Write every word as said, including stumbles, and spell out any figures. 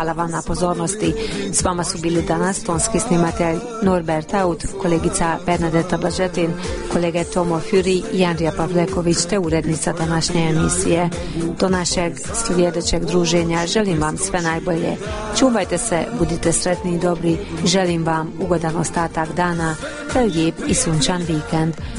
Hvala vam na pozornosti. S vama su bili danas tonski snimatelj Norbert Aut, kolegica Bernadeta Blažetin, kolega Tomo Fjuri i Andrija Pavleković te urednica današnje emisije. Do našeg sljedećeg druženja želim vam sve najbolje. Čuvajte se, budite sretni i dobri. Želim vam ugodan ostatak dana, te lijep i sunčan vikend.